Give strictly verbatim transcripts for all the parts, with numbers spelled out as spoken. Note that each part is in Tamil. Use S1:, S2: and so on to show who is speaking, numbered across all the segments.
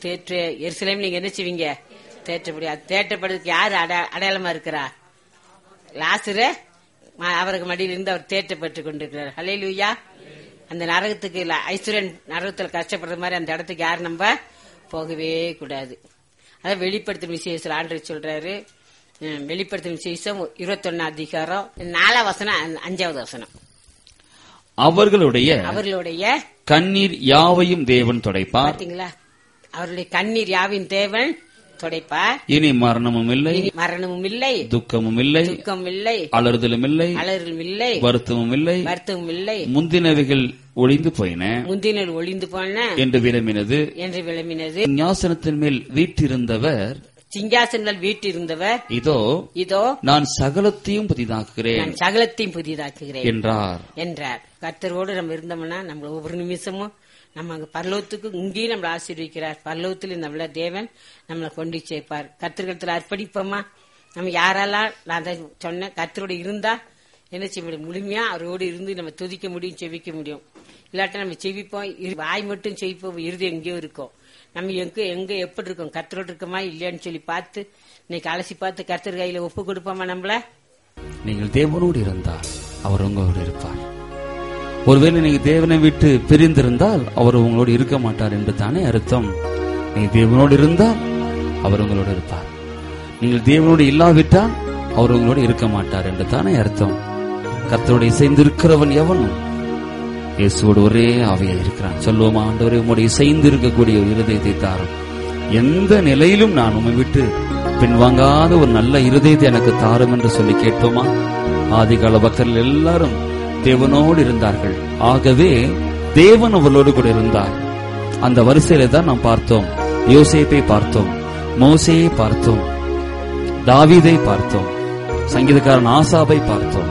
S1: தேற்று எருசலேம் நீங்க என்ன செய்வீங்க? தேற்ற முடியாது. தேற்றப்படுறதுக்கு யாரு அடையாளமா இருக்கிறா? லாசரு அவருக்கு மடியில் இருந்து அவர் தேற்றப்பட்டு கொண்டிருக்கிறார். ஹல்லேலூயா. அந்த நரகத்துக்கு ஐஸ்வர்யன் நரகத்துல கஷ்டப்படுற மாதிரி அந்த இடத்துக்கு யாரு நம்ம போகவே கூடாது. அதான் வெளிப்படுத்தும் விசேஷம் ஆண்டவர் சொல்றாரு. வெளிப்படுத்தும் விசேஷம் இருபத்தி ஒன்னு அதிகாரம் நாலாம் வசனம் அஞ்சாவது வசனம்.
S2: அவர்களுடைய
S1: அவர்களுடைய
S2: கண்ணீர் யாவையும் தேவன் துடைப்பார்.
S1: பாத்தீங்களா? அவருடைய கண்ணீர் யாவையும் தேவன் துடைப்பார்.
S2: இனி மரணமும் இல்லை,
S1: மரணமும் இல்லை,
S2: துக்கமும் இல்லை,
S1: துக்கம் இல்லை,
S2: அலறுதலும் இல்லை,
S1: அலறுதலும் இல்லை,
S2: வருத்தமும் இல்லை,
S1: வருத்தமும் இல்லை.
S2: முந்தினவைகள் ஒளிந்து போயின,
S1: முந்தினர் ஒளிந்து போன
S2: என்று விளம்பினது
S1: என்று விளம்பினது.
S2: சிங்காசனத்தின் மேல் வீற்றிருந்தவர்
S1: சிங்காசனங்கள் வீட்டிருந்தவர் இதோ
S2: இதோ நான் சகலத்தையும் புதிதாக்குகிறேன்,
S1: நான் சகலத்தையும் புதிதாக்குகிறேன்
S2: என்றார்
S1: என்றார். கர்த்தரோடு நம்ம இருந்தோம்னா நம்ம ஒவ்வொரு நிமிஷமும் நம்ம அங்க பரலோகத்துக்கு இங்கேயும் நம்மளை ஆசீர்வதிக்கிறார். பரலோகத்தில் நம்மள தேவன் நம்மளை கொண்டு சேர்ப்பார். கர்த்தர்களிடத்துல அர்ப்பணிப்போமா? நம்ம யாரெல்லாம் நான் சொன்ன கர்த்தரோடு இருந்தா என்ன செய்ய முடியும்? முழுமையா அவரோடு இருந்து நம்ம துதிக்க முடியும், செவிக்க முடியும். இல்லாட்ட நம்ம செவிப்போம், வாய் மட்டும் செவிப்போம், இறுதி எங்கேயோ இருக்கும். நம்ம எங்க எங்க எப்படி இருக்கோம்? கர்த்தரோடு இருக்கமா இல்லையான்னு சொல்லி பார்த்து இன்னைக்கு அலசி பார்த்து கர்த்தர் கையில ஒப்பு கொடுப்போமா? நம்மள
S2: நீங்கள் தேவனோடு இருந்தால் அவர் உங்களோடு இருப்பார். ஒருவேளை நீங்க தேவனை விட்டு பிரிந்திருந்தால் அவர் உங்களோடு இருக்க மாட்டார் என்று தானே அர்த்தம். நீங்க தேவனோடு இருந்தால் அவர் உங்களோடு இருப்பார். நீங்கள் தேவனோடு இல்லாவிட்டால் அவர் உங்களோடு இருக்க மாட்டார் என்று தானே அர்த்தம். கர்த்தரோடு இசைந்திருக்கிறவன் எவனும் இயேசுவோடு ஒரே ஆவியா இருக்கிறான். சொல்லுவோமா? ஆண்டவரே, உம்முடைய இசைந்து இருக்கக்கூடிய இருதயத்தை தாரும். எந்த நிலையிலும் நான் உம்மை விட்டு பின்வாங்காத ஒரு நல்ல இருதயத்தை எனக்கு தாரும் என்று சொல்லி கேட்போமா? ஆதிகால பக்தர்கள் எல்லாரும் தேவனோடு இருந்தார்கள். ஆகவே தேவன் அவர்களோடு கூட இருந்தார். அந்த வரிசையில தான் நாம் பார்த்தோம். யோசேப்பை பார்த்தோம், மோசேயை பார்த்தோம், தாவீதை பார்த்தோம், சங்கீதக்காரன் ஆசாபை பார்த்தோம்.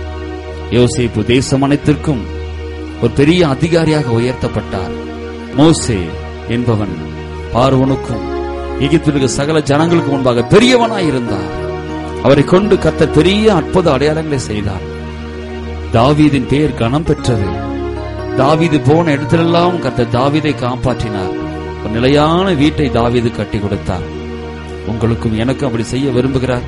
S2: யோசேப்பு தேசம் அனைத்திற்கும் ஒரு பெரிய அதிகாரியாக உயர்த்தப்பட்டார். மோசே என்பவன் பார்வோனுக்கும் எகிப்திற்கு சகல ஜனங்களுக்கு முன்பாக பெரியவனாய் இருந்தார். அவரை கொண்டு கர்த்தர் பெரிய அற்புத அடையாளங்களை செய்தார். தாவீதின் பெயர் கனம் பெற்றது. தாவீது போன இடத்திலெல்லாம் கர்த்தர் தாவீதை காப்பாற்றினார். ஒரு நிலையான வீட்டை தாவீது கட்டி கொடுத்தார். உங்களுக்கும் எனக்கும் அப்படி செய்ய விரும்புகிறார்.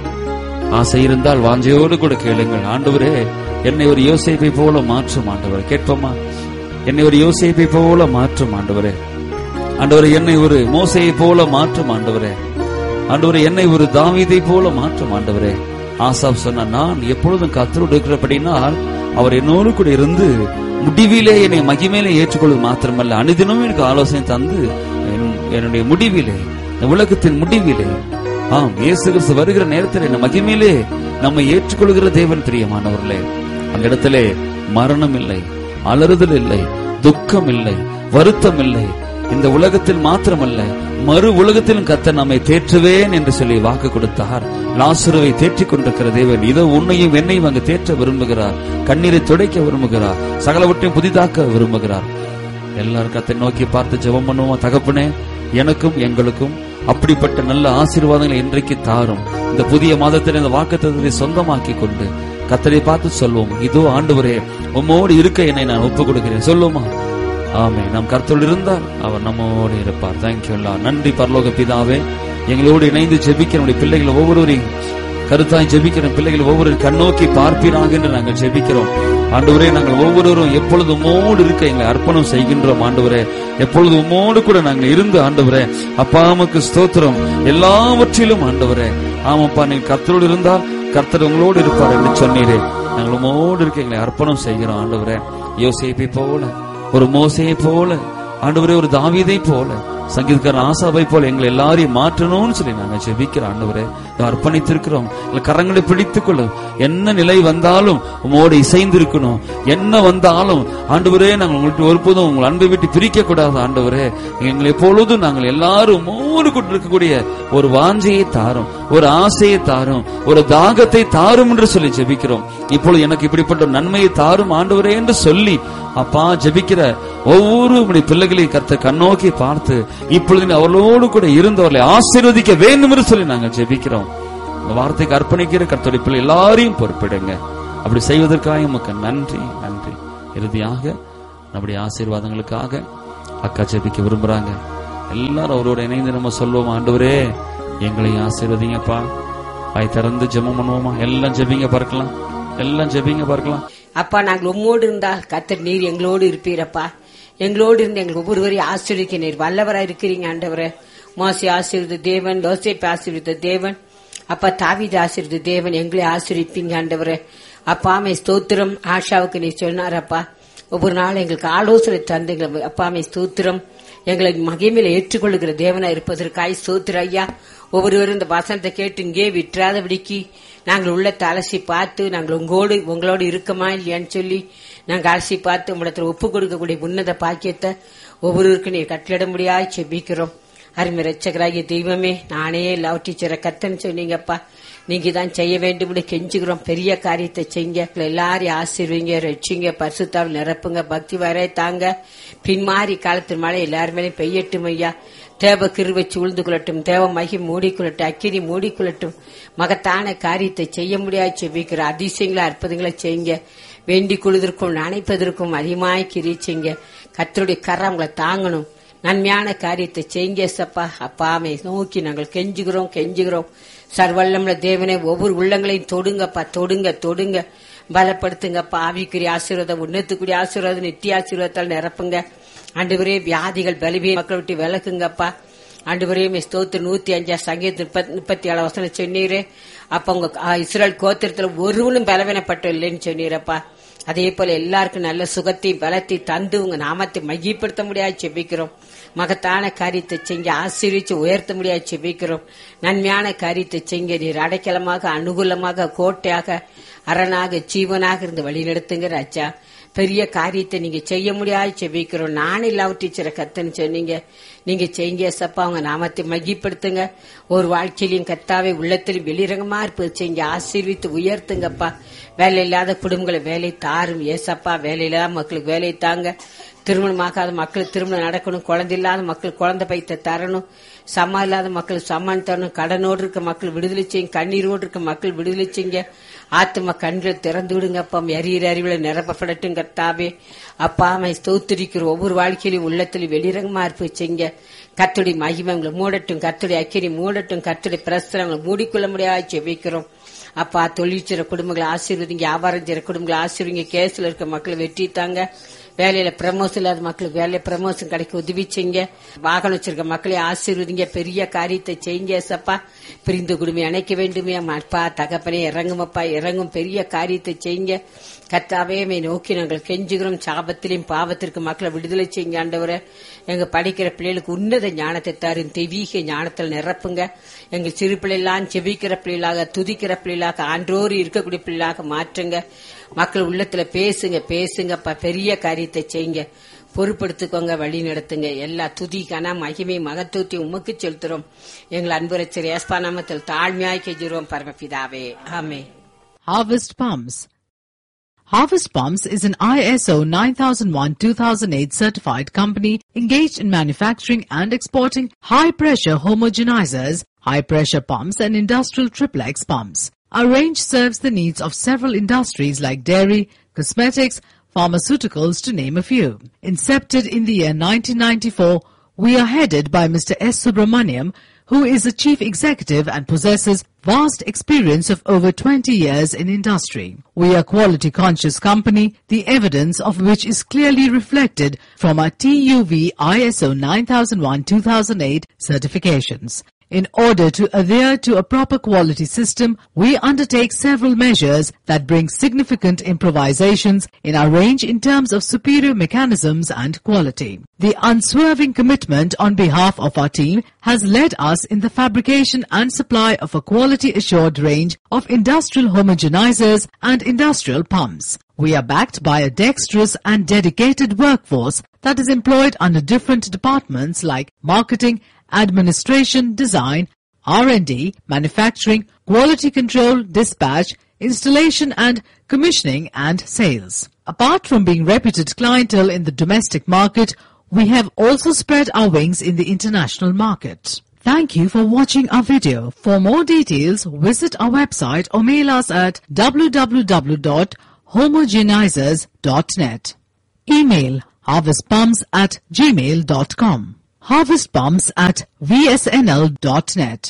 S2: ஆசை இருந்தால் வாஞ்சையோடு கூட கேளுங்கள். ஆண்டவரே, என்னை ஒரு யோசேப்பை போல மாற்றும் ஆண்டவரே. கேட்போமா? என்னை ஒரு யோசேப்பை போல மாற்றும் ஆண்டவரே. ஆண்டவரே, என்னை ஒரு மோசேயை போல மாற்றும் ஆண்டவரே. ஆண்டவரே, என்னை ஒரு தாவீதை போல மாற்றும் ஆண்டவரே. ஆசாப் சொன்ன, நான் எப்பொழுதும் கர்த்தரோடு இருக்கிறபடினால் அவர் என்னோடு கூட இருந்து முடிவிலே என்னை மகிமையிலே ஏற்றுக்கொள்வது மாத்திரமல்ல, அனுதினமும் எனக்கு ஆலோசனை தந்து என்னுடைய முடிவிலே, உலகத்தின் முடிவிலே, ஆம் இயேசு கிறிஸ்து வருகிற நேரத்தில் என்ன மகிமையிலே நம்மை ஏற்றுக்கொள்கிற தேவன். பிரியமானவர்களே, அந்த இடத்திலே மரணம் இல்லை, அலறுதல் இல்லை, துக்கம் இல்லை, வருத்தம் இல்லை. இந்த உலகத்தில் மாத்திரமல்ல, மறு உலகத்திலும் கர்த்தர் நம்மை தேற்றுவேன் என்று சொல்லி வாக்கு கொடுத்தார். லாசருவை தேற்றிக் கொண்டிருக்கிற தேவன் இதோ உன்னையும் என்னையும் அங்கு தேற்ற விரும்புகிறார். கண்ணீரை துடைக்க விரும்புகிறார். சகலவற்றையும் புதிதாக்க விரும்புகிறார். எல்லாரும் கர்த்தரை நோக்கி பார்த்து ஜெபம் பண்ணுவோம். தகப்பனே, எனக்கும் எங்களுக்கும் அப்படிப்பட்ட நல்ல ஆசீர்வாதங்களை இன்றைக்கு தாரும். இந்த புதிய மாதத்தில் இந்த வாக்குத்தத்தத்தை சொந்தமாக்கி கொண்டு கர்த்தரை பார்த்து சொல்வோம், இதோ ஆண்டவரே, உம்மோடு இருக்க என்னை நான் ஒப்புக் கொடுக்கிறேன். சொல்லுமா? ஆமே. நாம் கர்த்தரோடு இருந்தால் அவர் நம்மோடு இருப்பார். தேங்க்யூ. நன்றி பரலோக பிதாவே, எங்களோடு இணைந்து ஜெபிக்கிற பிள்ளைகள் ஒவ்வொருவரையும் கருத்தாய் ஜெபிக்கிற பிள்ளைகள் ஒவ்வொரு கண்ணோக்கி பார்ப்பீராக என்று நாங்கள் ஜெபிக்கிறோம். ஆண்டவரே, நாங்கள் ஒவ்வொருவரும் எப்பொழுது உம்மோடு இருக்க எங்களை அர்ப்பணம் செய்கின்றோம். ஆண்டவரே, எப்பொழுது உம்மோடு கூட நாங்கள் இருந்து ஆண்டவரே, அப்பா உமக்கு ஸ்தோத்திரம். எல்லாவற்றிலும் ஆண்டவரே, ஆமாப்பா, நீங்கள் கர்த்தரோடு இருந்தால் கர்த்தர் உங்களோடு இருப்பார் என்று சொன்னீரே. நாங்கள் உம்மோடு இருக்க எங்களை அர்ப்பணம் செய்கிறோம். ஆண்டவரே, யோசேப்பை போல, ஒரு மோசேயை போல, ஆண்டவரே, ஒரு தாவீதை போல, சங்கீதக்காரன் ஆசாபை போல எங்களை எல்லாரையும் மாற்றணும்னு சொல்லி நாங்க ஜெபிக்கிறோம். ஆண்டவரே, அர்ப்பணித்திருக்கிறோம். கரங்களை பிடித்துக் கொள்ளும். என்ன நிலை வந்தாலும் உங்களோடு இசைந்து இருக்கணும். என்ன வந்தாலும் ஆண்டவரே, நாங்கள் உங்கள்கிட்ட ஒருபோதும் உங்கள் அன்பை விட்டு பிரிக்க கூடாது. ஆண்டவரே, எங்களை எப்பொழுதும் நாங்கள் எல்லாரும் மூடு கொண்டு இருக்கக்கூடிய ஒரு வாஞ்சையை தாரும், ஒரு ஆசையை தாரும், ஒரு தாகத்தை தாரும் என்று சொல்லி ஜெபிக்கிறோம். இப்பொழுது எனக்கு இப்படிப்பட்ட நன்மையை தாரும் ஆண்டவரே என்று சொல்லி அப்பா ஜெபிக்கிற ஒவ்வொரு பிள்ளைகளையும் கர்த்தர் கண்ணோக்கி பார்த்து இப்பொழுது அவர்களோடு கூட இருந்தவர்களை ஆசீர்வதிக்க வேண்டும் என்று சொல்லி நாங்கள் ஜெபிக்கிறோம். இந்த வார்த்தைக்கு அர்ப்பணிக்கிற கர்த்தருடைய பிள்ளை எல்லாரையும் பொறுப்பிடுங்க. அப்படி செய்வதற்காக உமக்கு நன்றி நன்றி. இறுதியாக நம்முடைய ஆசீர்வாதங்களுக்காக அக்கா ஜெபிக்க விரும்புறாங்க. எல்லாரும் அவரோட இணைந்து நம்ம சொல்லுவோம், ஆண்டவரே எங்களை ஆசீர்வதிங்கப்பா. வாய் திறந்து ஜெபம் பண்ணுவோமா? எல்லாம் ஜெபிங்க பார்க்கலாம், எல்லாம் ஜெபிங்க பார்க்கலாம்.
S1: அப்பா, நாங்கள் உம்மோடு இருந்தால் கர்த்தர் நீர் எங்களோடு இருப்பீரப்பா. எங்களோடு இருந்து எங்கள் ஒவ்வொருவரையும் ஆசீர்வதிக்க நீர் வல்லவராய் இருக்கிறீங்க ஆண்டவரே. மோசே ஆசீர்வதித்த தேவன், யோசேப்பை ஆசீர்வதித்த தேவன், அப்பா தாவீதை ஆசீர்வதித்த தேவன், எங்களை ஆசீர்வதிப்பீங்க ஆண்டவரே. அப்பா மே ஸ்தோத்திரம். ஆஷாவுக்கு நீ சொன்னாரப்பா, ஒவ்வொரு நாள் எங்களுக்கு ஆலோசனை தந்தீங்க அப்பா. மே ஸ்தோத்திரம். எங்களை மகிமையில ஏற்றுக்கொள்ளுகிற தேவனா இருப்பதற்காய் ஸ்தோத்திர ஐயா. ஒவ்வொருவரும் இந்த வசனத்தை கேட்டு இங்கே விட்டுறாதபடிக்கு நாங்கள் உள்ள அலசி பார்த்து நாங்கள் உங்களோடு உங்களோடு இருக்கமா இல்லையான்னு சொல்லி நாங்கள் அலசி பார்த்து உங்களிடத்துல ஒப்பு கொடுக்கக்கூடிய உன்னத பாக்கியத்தை ஒவ்வொருவருக்கும் நீர் கட்டளிட முடியாது செபிக்கிறோம். அருமை ரட்சகராகிய தெய்வமே, நானே லவ் டீச்சரை கத்தன்னு சொன்னீங்கப்பா. நீங்க தான் செய்ய வேண்டும் கெஞ்சுகிறோம். பெரிய காரியத்தை செய்யுங்க. எல்லாரையும் ஆசீர்வீங்க, ரட்சிங்க, பரிசுத்தாவில் நிரப்புங்க, பக்தி வரை தாங்க. பின்மாறி காலத்தின் மழை எல்லாருமே பெய்யட்டும் ஐயா. தேவ கிருவை சூழ்ந்து கொள்ளட்டும், தேவ மகி மூடிக்கொள்ளட்டும், அக்கினி மூடிக்கொள்ளட்டும். மகத்தான காரியத்தை செய்ய முடியாது செபிக்கிற அதிசயங்களா அற்புதங்களை செய்யுங்க. வேண்டிக் கொள்வதற்கும் நினைப்பதற்கும் அதிகமாய் கிரிச்சிங்க. கர்த்தருடைய கரம் உங்களை தாங்கணும். நன்மையான காரியத்தை செய்யுங்க சப்பா. அப்பாமை நோக்கி நாங்கள் கெஞ்சுகிறோம் கெஞ்சுகிறோம். சர்வல்லமுள்ள தேவனே, ஒவ்வொரு உள்ளங்களையும் தொடுங்கப்பா, தொடுங்க தொடுங்க, பலப்படுத்துங்கப்பா. ஆவிக்குரிய ஆசீர்வாதம், உன்னத்துக்குரிய ஆசீர்வாதம், நித்திய ஆசீர்வாதத்தால் நிரப்புங்க ஆண்டவரே. வியாதிகள் பலவீன மக்களை விட்டு விலக்குங்கப்பா ஆண்டவரே. ஸ்தோத்திரம். நூத்தி அஞ்சா சங்கீதம் முப்பத்தி ஏழு வசனம் சொன்னீரே அப்ப உங்க இஸ்ரேல் கோத்திரத்துல ஒருவனும் பலவீனப்பட்டு இல்லைன்னு சொன்னீரப்பா. அதே போல எல்லாருக்கும் நல்ல சுகத்தை பலத்தை தந்து உங்க நாமத்தை மையப்படுத்த முடியாது செபிக்கிறோம். மகத்தான காரியத்தை செஞ்ச ஆசீர்விச்சு உயர்த்த முடியாது செபிக்கிறோம். நன்மையான காரியத்தை செஞ்ச நீர் அடைக்கலமாக, அனுகூலமாக, கோட்டையாக, அரணாக, ஜீவனாக இருந்து வழி நடத்துங்க ராஜா. பெரிய காரியத்தை நீங்க செய்ய முடியாது செபிக்கிறோம். நானே லவ் டீச்சரை கத்துன்னு சொன்னீங்க. நீங்க செய்யுங்க சப்பா. உங்க நாமத்தை மகிப்படுத்துங்க. ஒரு வாழ்க்கையிலையும் கத்தாவே உள்ளத்திலும் வெளிரங்கமா இருப்பது செய்யுங்க. ஆசீர்வித்து உயர்த்துங்கப்பா. வேலை இல்லாத குடும்பங்களை வேலை தாரும் ஏசப்பா. வேலை இல்லாத மக்களுக்கு வேலை தாங்க. திருமணமாகாத மக்களுக்கு திருமணம் நடக்கணும். குழந்தை இல்லாத மக்கள் குழந்தை பைத்த தரணும். சம்மா இல்லாத மக்களுக்கு சம்மான் தரணும். கடனோடு இருக்க மக்கள் விடுதலை செய்யுங்க. கண்ணீரோடு இருக்க மக்கள் விடுதலை செய்யுங்க. ஆத்ம கண்களை திறந்து விடுங்கப்பா. எரியிற அறிவுல நிரப்பப்படட்டும் கர்த்தாவே. அப்பாமை ஸ்தோத்திரிக்கிற ஒவ்வொரு வாழ்க்கையிலும் உள்ளத்திலும் வெளிரங்கமா இருப்ப செய்யுங்க. கர்த்தருடைய மகிமை உங்களை மூடட்டும். கர்த்தருடைய அக்கினி மூடட்டும். கர்த்தருடைய பிரஸ்தரங்களை மூடிக்கொள்ள முடியாது செபிக்கிறோம். அப்பா, தொழில் செய்ற குடும்பங்களை ஆசீர்வதிங்க. வியாபாரம் செய்ற குடும்பங்களை ஆசீர்வதிங்க. கேஸ்ல இருக்க மக்களை வெற்றி தாங்க. வேலையில பிரமோஷன் இல்லாத மக்களுக்கு வேலையில பிரமோஷன் கிடைக்க உதவி செய்யுங்க. வாகனம் வச்சிருக்க மக்களை ஆசீர்வதிங்க. பெரிய காரியத்தை செய்யுங்க சப்பா. பிரிந்து குடும்பம் அணைக்க வேண்டுமே அப்பா. தகப்பனே இறங்குமப்பா, இறங்கும். பெரிய காரியத்தை செய்யுங்க கர்த்தாவே. நோக்கி நாங்கள் கெஞ்சுகிறோம். சாபத்திலையும் பாவத்திற்கு மக்களை விடுதலை செய்யுங்க ஆண்டவரே. எங்க படிக்கிற பிள்ளைகளுக்கு உன்னத ஞானத்தை தரும். தெய்வீக ஞானத்தில் நிரப்புங்க. எங்க சிறு பிள்ளைலாம் செபிக்கிற பிள்ளைகளாக, துதிக்கிற பிள்ளைகளாக, ஆன்றோடு இருக்கக்கூடிய பிள்ளைகளாக மாற்றுங்க. மக்கள் உள்ளத்துல பேசுங்க பேசுங்கப்பா. பெரிய காரியத்தை செய்யுங்க. பொறுப்படுத்திக்கோங்க, வழி நடத்துங்க. எல்லா துதிக்கான மகிமை மகத்துவத்தையும் உமக்கு செலுத்துறோம். எங்கள் அன்புரட்சர் ஏஸ்பா நாமத்தில் தாழ்மையாய் கெஞ்சுகிறோம் பரமபிதாவே, ஆமென்.
S3: Harvest Palms. Harvest Palms is an I S O nine thousand one two thousand eight certified company engaged in manufacturing and exporting high-pressure homogenizers, high-pressure pumps and industrial triplex pumps. Our range serves the needs of several industries like dairy, cosmetics, pharmaceuticals to name a few. Incepted in the year nineteen ninety-four, we are headed by Mister S. Subramaniam, who is the chief executive and possesses vast experience of over twenty years in industry. We are a quality conscious company, the evidence of which is clearly reflected from our T U V I S O nine thousand one two thousand eight certifications. In order to adhere to a proper quality system, we undertake several measures that bring significant improvisations in our range in terms of superior mechanisms and quality. The unswerving commitment on behalf of our team has led us in the fabrication and supply of a quality-assured range of industrial homogenizers and industrial pumps. We are backed by a dexterous and dedicated workforce that is employed under different departments like marketing, administration, design, R and D, manufacturing, quality control, dispatch, installation and commissioning and sales. Apart from being reputed clientele in the domestic market, we have also spread our wings in the international market. Thank you for watching our video. For more details, visit our website or mail us at w w w dot homogenizers dot net. Email harvestpumps at gmail dot com. Harvest Palms at v s n l dot net.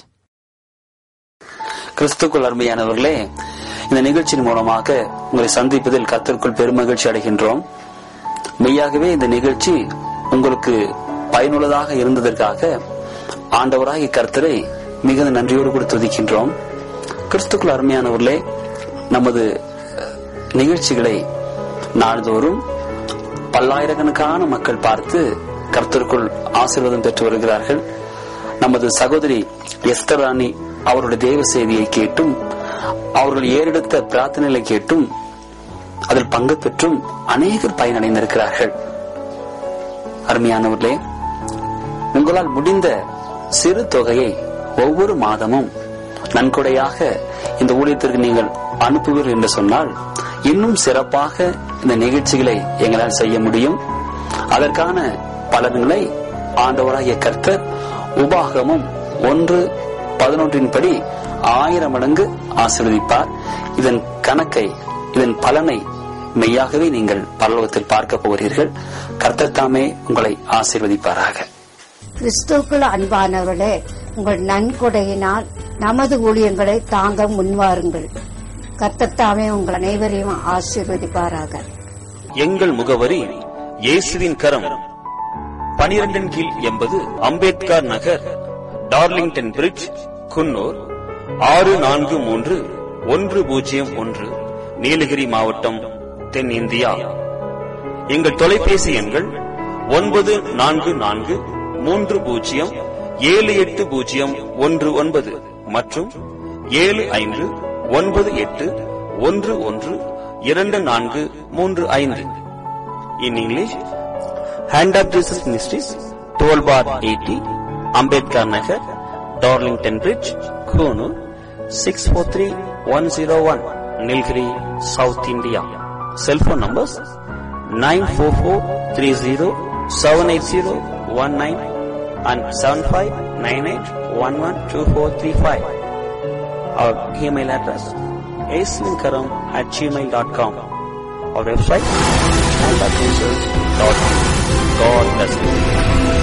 S2: கிறிஸ்துக்குள் அருமையானவர்களே, இந்த நிகழ்ச்சியின் மூலமாக உங்களை சந்திப்பதில் கர்த்தருக்குள் பெருமகிழ்ச்சி அடைகின்றோம். மெய்யாகவே இந்த நிகழ்ச்சி உங்களுக்கு பயனுள்ளதாக இருந்ததற்காக ஆண்டவராகிய கர்த்தரை மிகுந்த நன்றியோடு கூட துதிக்கின்றோம். கிறிஸ்துக்குள் அருமையானவர்களே, நமது நிகழ்ச்சிகளை நாள்தோறும் பல்லாயிரக்கணக்கான மக்கள் பார்த்து கர்த்தருக்குள் ஆசீர்வாதம் பெற்று வருகிறார்கள். நமது சகோதரி எஸ்தர் ராணி அவருடைய தேவ செய்தியை கேட்டும், அவர்கள் ஏறெடுத்த பிரார்த்தனைகளை கேட்டும், அதில் பங்கு பெற்றும் அநேகர் பயனடைந்திருக்கிறார்கள். அருமையானவர்களே, உங்களால் முடிந்த சிறு தொகையை ஒவ்வொரு மாதமும் நன்கொடையாக இந்த ஊழியத்திற்கு நீங்கள் அனுப்புவீர்கள் என்று சொன்னால், இன்னும் சிறப்பாக இந்த நிகழ்ச்சிகளை எங்களால் செய்ய முடியும். அதற்கான பலன்களை ஆண்டவராகிய கர்த்தர் உபாகமம் ஒன்று பதினொன்றின் படி ஆயிரம் மடங்கு ஆசீர்வதிப்பார். இதன் கணக்கை, இதன் பலனை மெய்யாகவே நீங்கள் பரலோகத்தில் பார்க்க போகிறீர்கள். கர்த்தர் தாமே உங்களை ஆசீர்வதிப்பாராக.
S4: கிறிஸ்துவுக்குள் அன்பானவர்களே, உங்கள் நன்கொடையினால் நமது ஊழியங்களை தாங்க முன்வாருங்கள். கர்த்தர் தாமே உங்கள் அனைவரையும் ஆசீர்வதிப்பாராக.
S2: எங்கள் முகவரி இயேசுவின் கரம், பனிரெண்டின் கீழ் எண்பது அம்பேத்கர் நகர், டார்லிங்டன் பிரிட்ஜ், குன்னூர் ஆறு நான்கு மூன்று ஒன்று பூஜ்ஜியம் ஒன்று, நீலகிரி மாவட்டம், தென் இந்தியா. எங்கள் தொலைபேசி எண்கள் ஒன்பது நான்கு நான்கு மூன்று பூஜ்ஜியம் ஏழு எட்டு பூஜ்ஜியம் ஒன்று ஒன்பது மற்றும் ஏழு ஐந்து ஒன்பது எட்டு ஒன்று ஒன்று இரண்டு நான்கு மூன்று ஐந்து. In English, Hand of Jesus Ministries, twelve bar eighty, Ambedkar Nagar, Darlington Bridge, Konoor, six four three one zero one, Nilgiri, South India. Cell phone numbers nine four four three zero seven eight zero one nine and seven five nine eight one one two four three five. Our email address aislinkaram at gmail dot com. Our website and God bless you.